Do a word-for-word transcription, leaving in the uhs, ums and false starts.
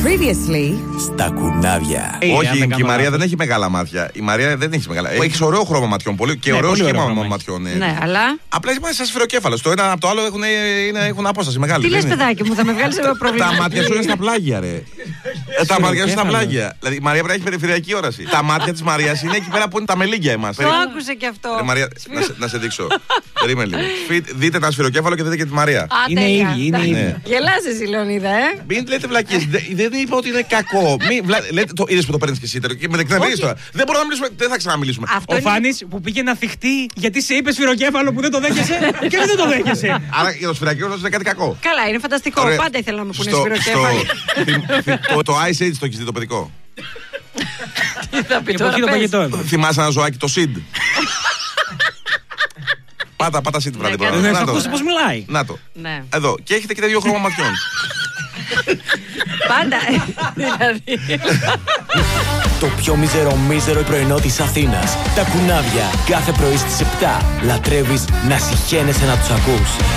Previously. Στα κουνάβια. Hey, όχι, και η Μαρία δεν έχει μεγάλα μάτια. Η Μαρία δεν έχει μεγάλα. Έχει ωραίο χρώμα ματιών πολύ και ναι, ωραίο πολύ σχήμα ωραίο ματιών. Ναι, ναι, αλλά. Απλά είμαστε σαν σφυροκέφαλο. Το ένα από το άλλο έχουν, έχουν απόσταση μεγάλη. Τι λες, παιδάκι μου, θα με βγάλει από προβλήματα. Τα μάτια σου είναι στα πλάγια, ρε. ε, τα μάτια σου είναι στα πλάγια. Δηλαδή η Μαρία πρέπει να έχει περιφερειακή όραση. Τα μάτια τη Μαρία είναι εκεί πέρα που είναι τα μελίγια εμά. Το άκουσε κι αυτό. Ρε, Μαρία, να, σε, να σε δείξω. Περίμενε λίγο. Δείτε τα σφυροκέφαλο και δείτε και τη Μαρία. Είναι ίδιοι, είναι ίδιοι. Γελάς εσύ, Λεωνίδα, ε. Μην λέτε βλακίες. Δεν είπα ότι είναι κακό. Είδες που το παίρνεις και εσύ. Και με δεν τώρα. Δεν μπορούμε να μιλήσουμε. Δεν θα ξαναμιλήσουμε. Ο Φάνης που πήγε να θυχτεί γιατί σε είπε σφυροκέφαλο που δεν το δέχεσαι και δεν το δέχεσαι. Άρα για το σφυροκέφαλο είναι κάτι κακό. Καλά, είναι φανταστικό. Πάντα ήθελα να μου πούνε σφυροκέφαλο. Το Ice Age το έχεις δει το παιδικό. Τι θα πει τώρα. Θυμάσαι ένα ζωάκι το Σιντ. Πάτα, πάτα Σιντ βράδυ. Δεν θα ακούσει πώς μιλάει. Να το. Εδώ. Και έχετε και τα δύο χρώμα ματιών. Πάντα. Δηλαδή. Το πιο μίζερο μίζερο πρωινό της Αθήνας. Τα κουνάβια. Κάθε πρωί στις επτά. Λατρεύεις να συχαίνεσαι να τους ακούς.